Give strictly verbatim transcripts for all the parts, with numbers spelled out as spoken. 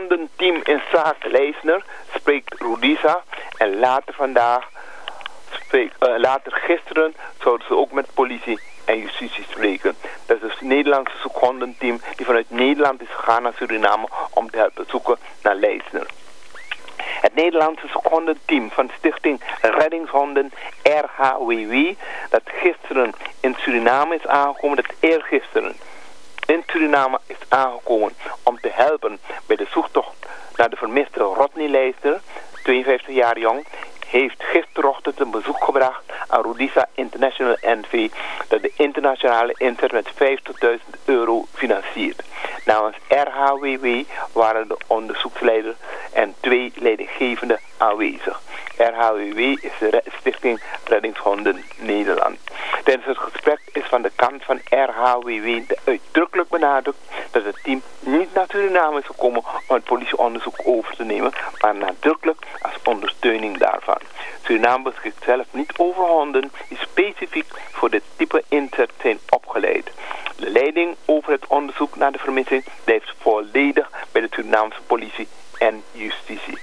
secondenteam in zaak Leisner spreekt Rudisa. En later vandaag, spreekt, uh, later gisteren, zouden ze ook met politie en justitie spreken. Dat is dus het Nederlandse secondenteam die vanuit Nederland is gegaan naar Suriname om te helpen zoeken naar Leisner. Het Nederlandse secondenteam van Stichting Reddingshonden R H W W, dat gisteren in Suriname is aangekomen, dat eergisteren in Suriname is aangekomen om te helpen bij de zoektocht naar de vermiste Rodney Leisner, tweeënvijftig jaar jong, heeft gisterochtend een bezoek gebracht aan Rudisa International N V, dat de internationale inzet met vijftigduizend euro financiert. Namens R H W W waren de onderzoeksleider en twee leidinggevenden aanwezig. R H W W is de Stichting Reddingshonden Nederland. Tijdens het gesprek is van de kant van R H W W uitdrukkelijk benadrukt dat het team niet naar Suriname is gekomen om het politieonderzoek over te nemen, maar nadrukkelijk als ondersteuning daarvan. Suriname beschikt zelf niet over honden die specifiek voor dit type inzet zijn opgeleid. De leiding over het onderzoek naar de vermissing blijft volledig bij de Surinaamse politie en justitie.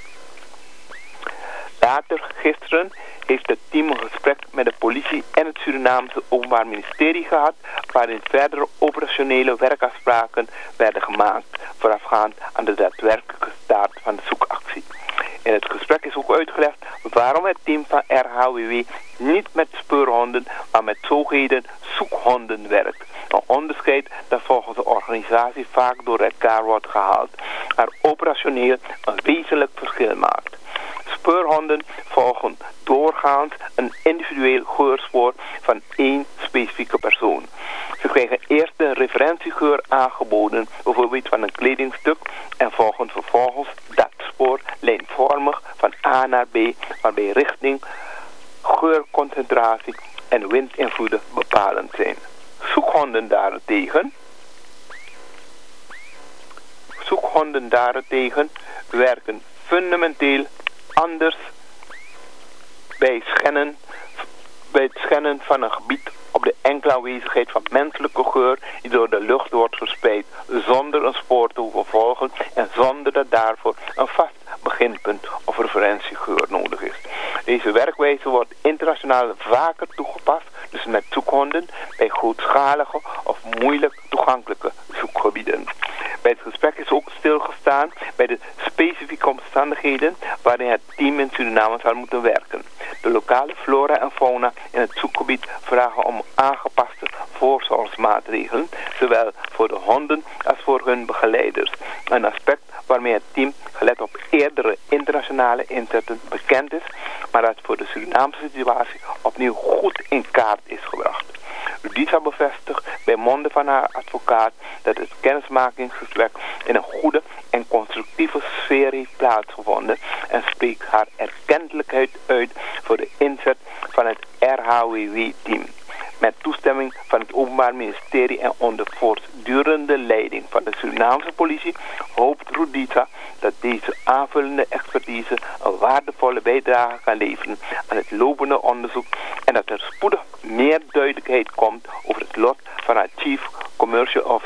Later, gisteren, heeft het team een gesprek met de politie en het Surinaamse Openbaar Ministerie gehad, waarin verdere operationele werkafspraken werden gemaakt, voorafgaand aan de daadwerkelijke start van de zoekactie. In het gesprek is ook uitgelegd waarom het team van R H W W niet met speurhonden, maar met zogeheten zoekhonden werkt. Een onderscheid dat volgens de organisatie vaak door elkaar wordt gehaald, maar operationeel een wezenlijk verschil maakt. Speurhonden volgen doorgaans een individueel geurspoor van één specifieke persoon. Ze krijgen eerst een referentiegeur aangeboden, bijvoorbeeld van een kledingstuk, en volgen vervolgens dat spoor lijnvormig van A naar B, waarbij richting, geurconcentratie en windinvloeden bepalend zijn. Zoekhonden daarentegen, zoekhonden daarentegen werken fundamenteel anders bij, schennen, bij het schennen van een gebied op de enkele aanwezigheid van menselijke geur die door de lucht wordt verspreid, zonder een spoor te hoeven volgen en zonder dat daarvoor een vast beginpunt of referentiegeur nodig is. Deze werkwijze wordt internationaal vaker toegepast, dus met zoekhonden, bij grootschalige of moeilijk toegankelijke zoekgebieden. Bij het gesprek is ook stilgestaan bij de specifieke omstandigheden waarin het team in Suriname zal moeten werken. De lokale flora en fauna in het zoekgebied vragen om aangepaste voorzorgsmaatregelen, zowel voor de honden als voor hun begeleiders. Een aspect waarmee het team, gelet op eerdere internationale inzetten, bekend is, maar dat voor de Surinaamse situatie opnieuw goed in kaart is gebracht. Rudisa bevestigt bij monden van haar advocaat dat het kennismakingsgesprek in een goede en constructieve sfeer heeft plaatsgevonden en spreekt haar erkentelijkheid uit voor de inzet van het R H W W-team. Met toestemming van het Openbaar Ministerie en onder voortdurende leiding van de Surinaamse politie hoopt Rudisa dat deze aanvullende expertise een waardevolle bijdrage kan leveren aan het lopende onderzoek en dat er spoedig meer duidelijkheid komt over het lot van haar Chief Commercial